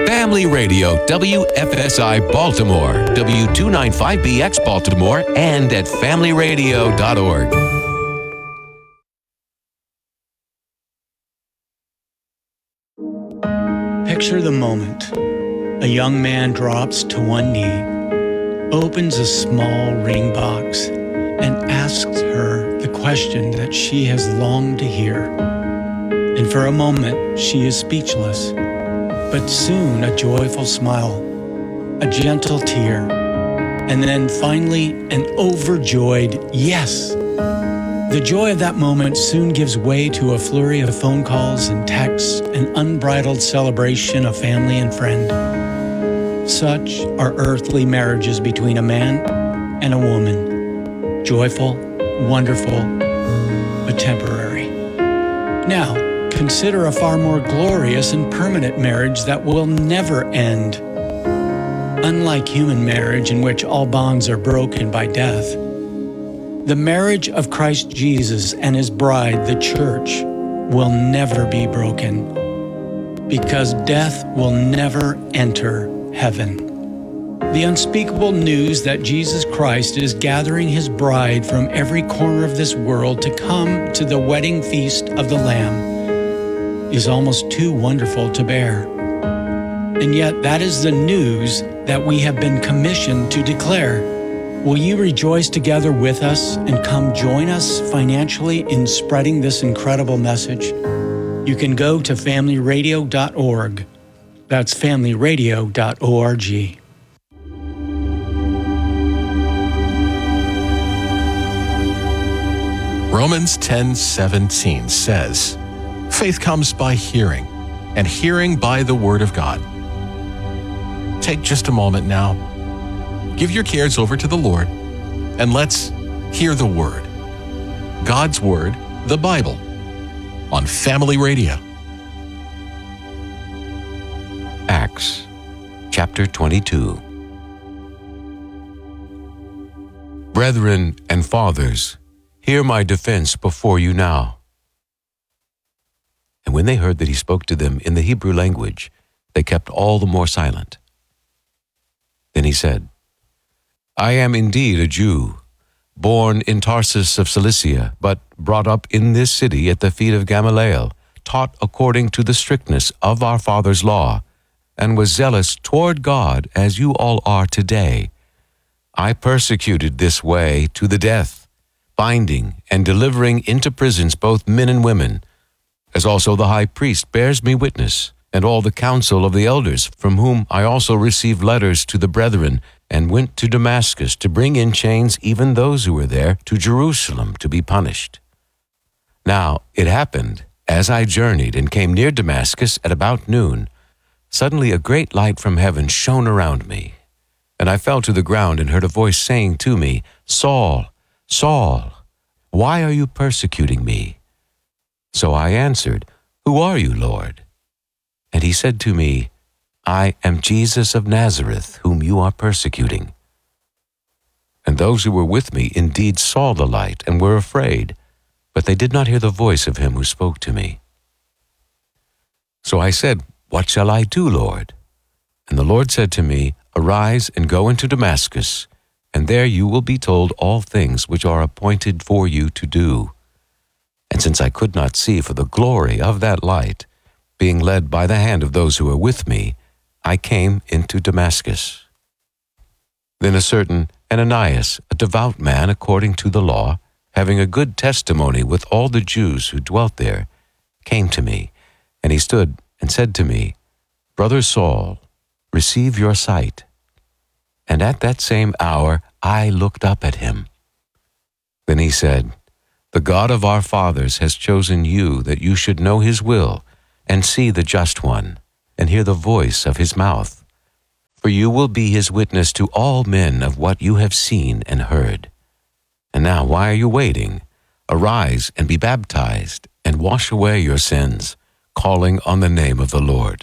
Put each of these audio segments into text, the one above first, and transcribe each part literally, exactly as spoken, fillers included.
Family Radio, W F S I Baltimore, W two ninety-five B X Baltimore, and at family radio dot org. Picture the moment. A young man drops to one knee, opens a small ring box, and asks her the question that she has longed to hear. And for a moment, she is speechless. But soon a joyful smile, a gentle tear, and then finally an overjoyed yes. The joy of that moment soon gives way to a flurry of phone calls and texts, an unbridled celebration of family and friend. Such are earthly marriages between a man and a woman. Joyful, wonderful, but temporary. Now, consider a far more glorious and permanent marriage that will never end. Unlike human marriage, in which all bonds are broken by death, the marriage of Christ Jesus and His bride, the church, will never be broken, because death will never enter heaven. The unspeakable news that Jesus Christ is gathering His bride from every corner of this world to come to the wedding feast of the Lamb is almost too wonderful to bear. And yet that is the news that we have been commissioned to declare. Will you rejoice together with us and come join us financially in spreading this incredible message? You can go to family radio dot org. That's family radio dot org. Romans ten seventeen says, "Faith comes by hearing, and hearing by the Word of God." Take just a moment now. Give your cares over to the Lord, and let's hear the Word. God's Word, the Bible, on Family Radio. Acts chapter twenty-two. Brethren and fathers, hear my defense before you now. And when they heard that he spoke to them in the Hebrew language, they kept all the more silent. Then he said, I am indeed a Jew, born in Tarsus of Cilicia, but brought up in this city at the feet of Gamaliel, taught according to the strictness of our father's law, and was zealous toward God as you all are today. I persecuted this way to the death, binding and delivering into prisons both men and women, as also the high priest bears me witness, and all the council of the elders, from whom I also received letters to the brethren, and went to Damascus to bring in chains even those who were there to Jerusalem to be punished. Now it happened, as I journeyed and came near Damascus at about noon, suddenly a great light from heaven shone around me, and I fell to the ground and heard a voice saying to me, Saul, Saul, why are you persecuting me? So I answered, Who are you, Lord? And he said to me, I am Jesus of Nazareth, whom you are persecuting. And those who were with me indeed saw the light and were afraid, but they did not hear the voice of him who spoke to me. So I said, What shall I do, Lord? And the Lord said to me, Arise and go into Damascus, and there you will be told all things which are appointed for you to do. And since I could not see for the glory of that light, being led by the hand of those who were with me, I came into Damascus. Then a certain Ananias, a devout man according to the law, having a good testimony with all the Jews who dwelt there, came to me, and he stood and said to me, Brother Saul, receive your sight. And at that same hour I looked up at him. Then he said, The God of our fathers has chosen you that you should know his will, and see the just one, and hear the voice of his mouth. For you will be his witness to all men of what you have seen and heard. And now why are you waiting? Arise and be baptized, and wash away your sins, calling on the name of the Lord.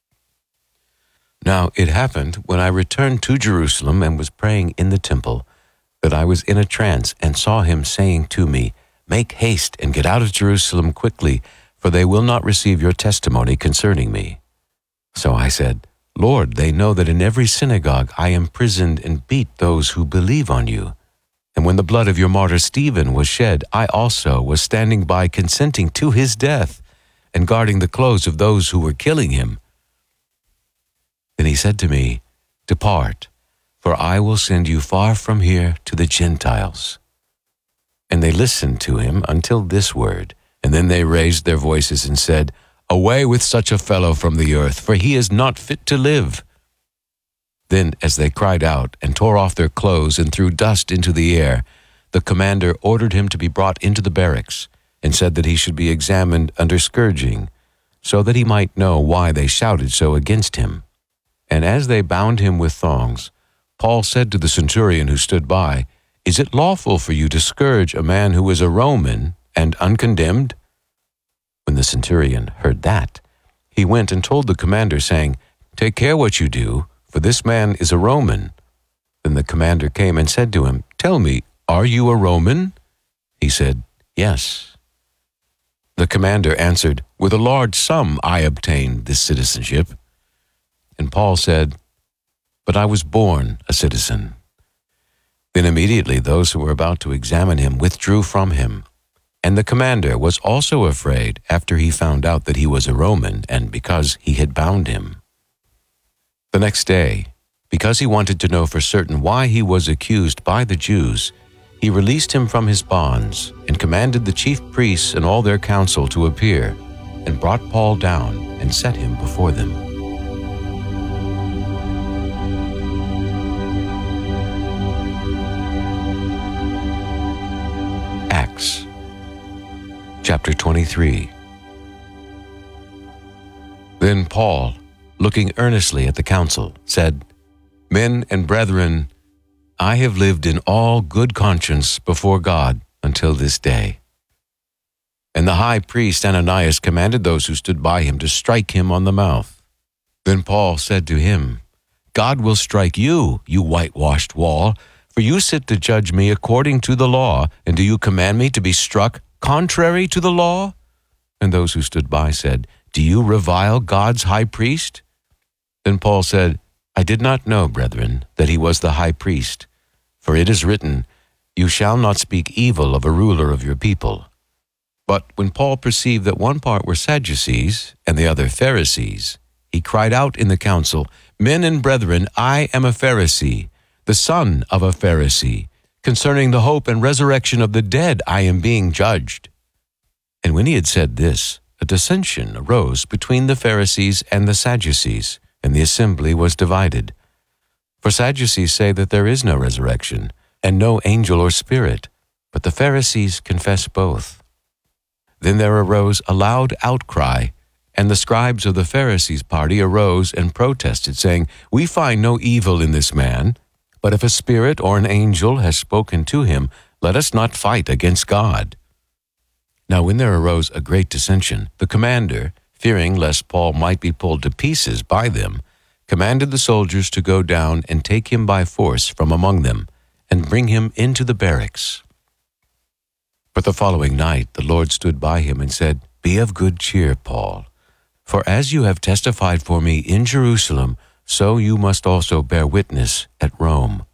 Now it happened, when I returned to Jerusalem and was praying in the temple, that I was in a trance and saw him saying to me, Make haste and get out of Jerusalem quickly, for they will not receive your testimony concerning me. So I said, Lord, they know that in every synagogue I imprisoned and beat those who believe on you. And when the blood of your martyr Stephen was shed, I also was standing by consenting to his death and guarding the clothes of those who were killing him. Then he said to me, Depart, for I will send you far from here to the Gentiles. And they listened to him until this word, and then they raised their voices and said, Away with such a fellow from the earth, for he is not fit to live. Then, as they cried out and tore off their clothes and threw dust into the air, the commander ordered him to be brought into the barracks and said that he should be examined under scourging, so that he might know why they shouted so against him. And as they bound him with thongs, Paul said to the centurion who stood by, Is it lawful for you to scourge a man who is a Roman and uncondemned? When the centurion heard that, he went and told the commander, saying, Take care what you do, for this man is a Roman. Then the commander came and said to him, Tell me, are you a Roman? He said, Yes. The commander answered, With a large sum I obtained this citizenship. And Paul said, But I was born a citizen. Then immediately those who were about to examine him withdrew from him. And the commander was also afraid after he found out that he was a Roman and because he had bound him. The next day, because he wanted to know for certain why he was accused by the Jews, he released him from his bonds and commanded the chief priests and all their council to appear, and brought Paul down and set him before them. Acts chapter twenty-three. Then Paul, looking earnestly at the council, said, Men and brethren, I have lived in all good conscience before God until this day. And the high priest Ananias commanded those who stood by him to strike him on the mouth. Then Paul said to him, God will strike you, you whitewashed wall, for you sit to judge me according to the law, and do you command me to be struck contrary to the law? And those who stood by said, Do you revile God's high priest? Then Paul said, I did not know, brethren, that he was the high priest. For it is written, You shall not speak evil of a ruler of your people. But when Paul perceived that one part were Sadducees and the other Pharisees, he cried out in the council, Men and brethren, I am a Pharisee, the son of a Pharisee. Concerning the hope and resurrection of the dead I am being judged. And when he had said this, a dissension arose between the Pharisees and the Sadducees, and the assembly was divided. For Sadducees say that there is no resurrection, and no angel or spirit, but the Pharisees confess both. Then there arose a loud outcry, and the scribes of the Pharisees' party arose and protested, saying, We find no evil in this man, but if a spirit or an angel has spoken to him, let us not fight against God. Now when there arose a great dissension, the commander, fearing lest Paul might be pulled to pieces by them, commanded the soldiers to go down and take him by force from among them, and bring him into the barracks. But the following night the Lord stood by him and said, Be of good cheer, Paul, for as you have testified for me in Jerusalem, so you must also bear witness at Rome.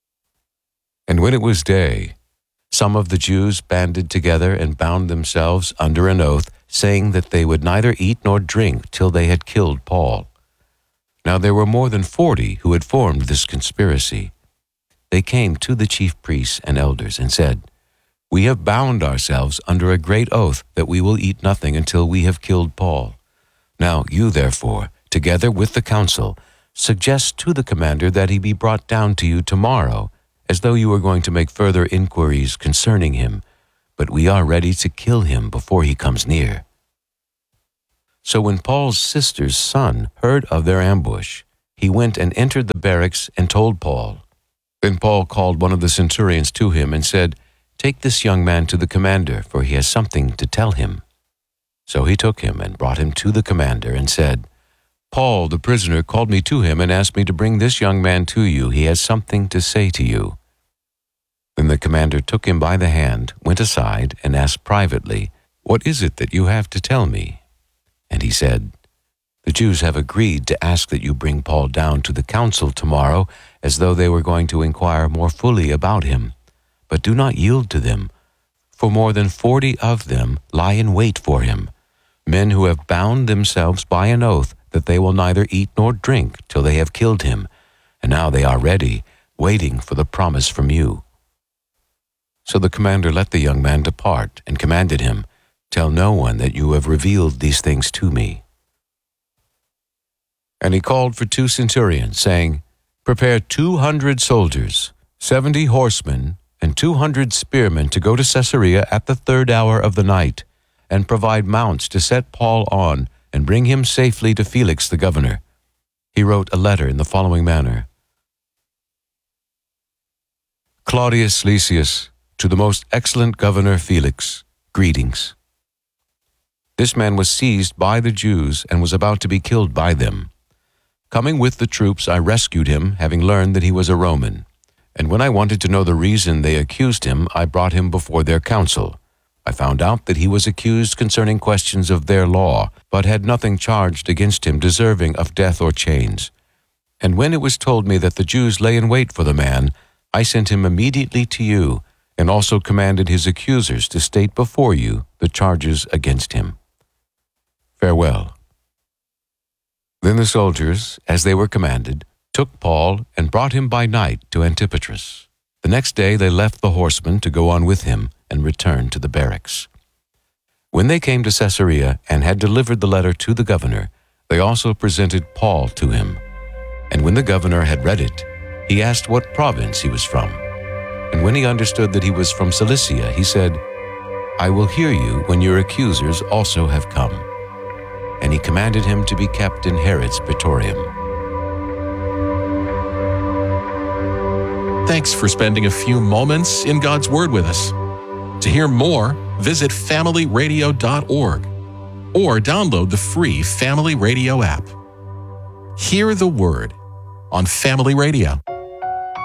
And when it was day, some of the Jews banded together and bound themselves under an oath, saying that they would neither eat nor drink till they had killed Paul. Now there were more than forty who had formed this conspiracy. They came to the chief priests and elders and said, We have bound ourselves under a great oath that we will eat nothing until we have killed Paul. Now you, therefore, together with the council, suggest to the commander that he be brought down to you tomorrow, as though you were going to make further inquiries concerning him, but we are ready to kill him before he comes near. So when Paul's sister's son heard of their ambush, he went and entered the barracks and told Paul. Then Paul called one of the centurions to him and said, Take this young man to the commander, for he has something to tell him. So he took him and brought him to the commander and said, Paul, the prisoner, called me to him and asked me to bring this young man to you. He has something to say to you. Then the commander took him by the hand, went aside, and asked privately, What is it that you have to tell me? And he said, The Jews have agreed to ask that you bring Paul down to the council tomorrow, as though they were going to inquire more fully about him. But do not yield to them, for more than forty of them lie in wait for him, men who have bound themselves by an oath that they will neither eat nor drink till they have killed him, and now they are ready, waiting for the promise from you." So the commander let the young man depart, and commanded him, "Tell no one that you have revealed these things to me." And he called for two centurions, saying, "Prepare two hundred soldiers, seventy horsemen, and two hundred spearmen to go to Caesarea at the third hour of the night, and provide mounts to set Paul on, and bring him safely to Felix the governor." He wrote a letter in the following manner: "Claudius Lysias, to the most excellent governor Felix, greetings. This man was seized by the Jews and was about to be killed by them. Coming with the troops, I rescued him, having learned that he was a Roman. And when I wanted to know the reason they accused him, I brought him before their council. I found out that he was accused concerning questions of their law, but had nothing charged against him deserving of death or chains. And when it was told me that the Jews lay in wait for the man, I sent him immediately to you, and also commanded his accusers to state before you the charges against him. Farewell." Then the soldiers, as they were commanded, took Paul and brought him by night to Antipatris. The next day they left the horsemen to go on with him and returned to the barracks. When they came to Caesarea and had delivered the letter to the governor, they also presented Paul to him. And when the governor had read it, he asked what province he was from. And when he understood that he was from Cilicia, he said, "I will hear you when your accusers also have come." And he commanded him to be kept in Herod's praetorium. Thanks for spending a few moments in God's Word with us. To hear more, visit family radio dot org or download the free Family Radio app. Hear the Word on Family Radio.